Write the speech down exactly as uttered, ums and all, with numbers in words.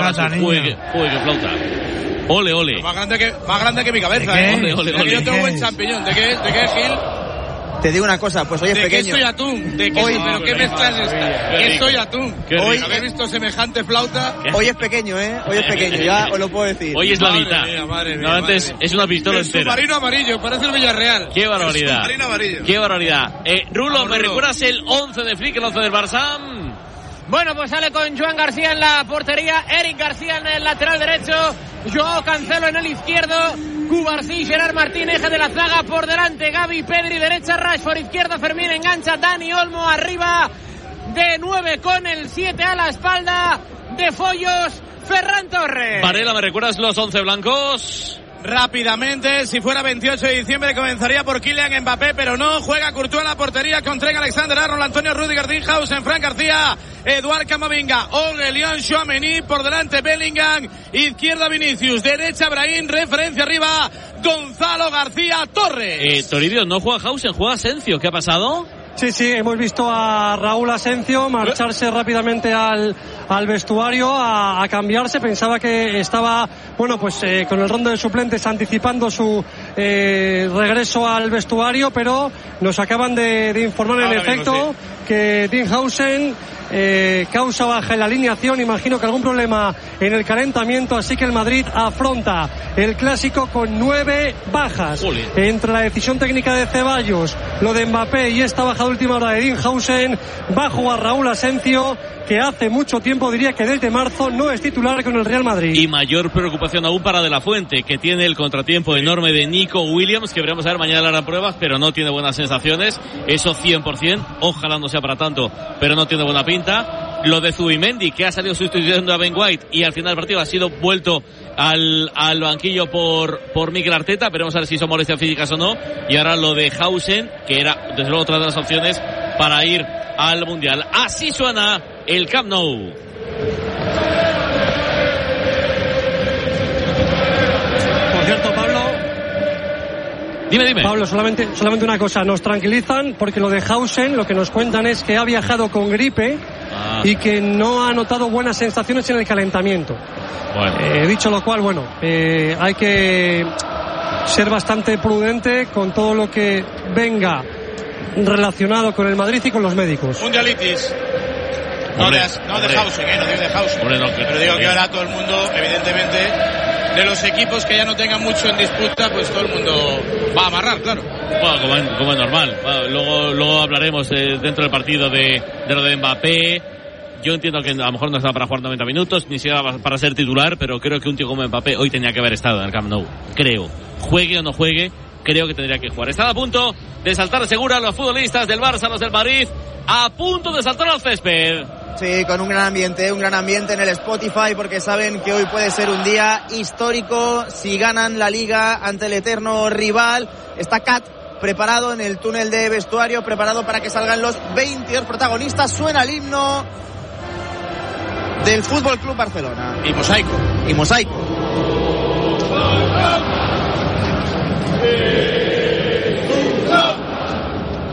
flauta, niño. Juegue, juegue, flauta. Ole, ole. Más grande que, más grande que mi cabeza, ¿eh? Ole, ole, De que ole. yo tengo buen champiñón. ¿De qué, de qué, Gil? Te digo una cosa, pues hoy es ¿De pequeño. qué soy atún? ¿De qué Hoy- soy? ¿Pero qué mezcla es esta? ¿Qué soy atún? Qué rico. Hoy, ¿habéis visto semejante flauta? Hoy es pequeño, ¿eh? Hoy es pequeño, ya os lo puedo decir. Hoy es la Madre mitad. mía, madre mía, no, antes madre mía. es una pistola El entera. submarino amarillo, parece el Villarreal. Qué barbaridad. El submarino amarillo. Qué barbaridad. Eh, Rulo, Vamos, ¿me Rulo. recuerdas el once de Flick, el once del Barça? Bueno, pues sale con Joan García en la portería, Eric García en el lateral derecho, Joao Cancelo en el izquierdo, Cubarsí, Gerard Martín, eje de la zaga, por delante Gavi, Pedri, derecha, Rashford, izquierda, Fermín, engancha, Dani Olmo, arriba, de nueve con el siete a la espalda, de Follos, Ferran Torres. Varela, ¿me recuerdas los once blancos? Rápidamente, si fuera veintiocho de diciembre comenzaría por Kylian Mbappé, pero no, juega Courtois en la portería con Trent Alexander-Arnold, Antonio Rüdiger, Dinhausen, Fran García, Eduard Camavinga, Aurélien Tchouaméni, por delante Bellingham, izquierda Vinicius, derecha Brahim, referencia arriba Gonzalo García Torres. Eh, Toribio, no juega Hausen, juega Asensio. ¿Qué ha pasado? Sí, sí, hemos visto a Raúl Asencio marcharse rápidamente al, al vestuario a, a cambiarse. Pensaba que estaba, bueno, pues eh, con el rondo de suplentes anticipando su eh, regreso al vestuario, pero nos acaban de, de informar en Ahora efecto mismo, que Dinhausen eh, causa baja en la alineación. Imagino que algún problema en el calentamiento, así que el Madrid afronta el clásico con nueve bajas. Jolín. Entre la decisión técnica de Ceballos, lo de Mbappé y esta baja de última hora de Dinhausen, va a jugar Raúl Asencio, que hace mucho tiempo, diría que desde marzo, no es titular con el Real Madrid. Y mayor preocupación aún para De La Fuente, que tiene el contratiempo enorme de Nico Williams, que veremos a ver mañana harán pruebas, pero no tiene buenas sensaciones. Eso cien por ciento, ojalá no sea para tanto, pero no tiene buena pinta. Lo de Zubimendi, que ha salido sustituyendo a Ben White y al final del partido ha sido vuelto al, al banquillo por, por Mikel Arteta. Veremos a ver si son molestias físicas o no. Y ahora lo de Hausen, que era desde luego otra de las opciones para ir al Mundial. Así suena el Camp Nou. Por cierto, Pablo, Dime, dime. Pablo, solamente, solamente una cosa, nos tranquilizan porque lo de Hausen, lo que nos cuentan es que ha viajado con gripe Ah, y que no ha notado buenas sensaciones en el calentamiento. bueno. Eh, dicho lo cual, bueno, eh, hay que ser bastante prudente con todo lo que venga relacionado con el Madrid y con los médicos. Mundialitis. No Hombre, de, no de hombre. Hausen, eh, no digo de Hausen. Hombre, no, que- pero digo que bien. ahora todo el mundo, evidentemente, de los equipos que ya no tengan mucho en disputa, pues todo el mundo va a amarrar, claro. Bueno, como, es- como es normal. Bueno, luego, luego hablaremos eh, dentro del partido de, de lo de Mbappé. Yo entiendo que a lo mejor no está para jugar noventa minutos, ni siquiera para ser titular, pero creo que un tío como Mbappé hoy tenía que haber estado en el Camp Nou. Creo. Juegue o no juegue, creo que tendría que jugar. Están a punto de saltar segura los futbolistas del Barça, los del Madrid, a punto de saltar al césped. Sí, con un gran ambiente, un gran ambiente en el Spotify, porque saben que hoy puede ser un día histórico si ganan la Liga ante el eterno rival. Está Cat preparado en el túnel de vestuario, preparado para que salgan los veintidós protagonistas. Suena el himno del Fútbol Club Barcelona. Y mosaico. Y mosaico.